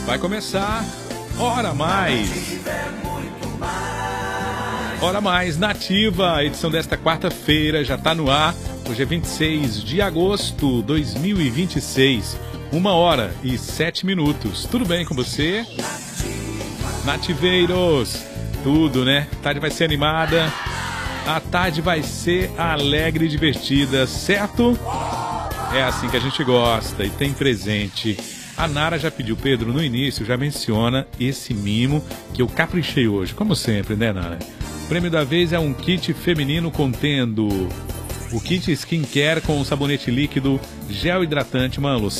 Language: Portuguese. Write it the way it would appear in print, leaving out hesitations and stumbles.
Vai começar Hora Mais. Hora Mais Nativa, a edição desta quarta-feira já está no ar. Hoje é 26 de agosto de 2026, 1h07. Tudo bem com você? Nativeiros, tudo, né? A tarde vai ser animada, a tarde vai ser alegre e divertida, certo? É assim que a gente gosta e tem presente. A Nara já pediu, Pedro, no início, já menciona esse mimo que eu caprichei hoje, como sempre, né, Nara? O prêmio da vez é um kit feminino contendo o kit skincare com sabonete líquido, gel hidratante, mano,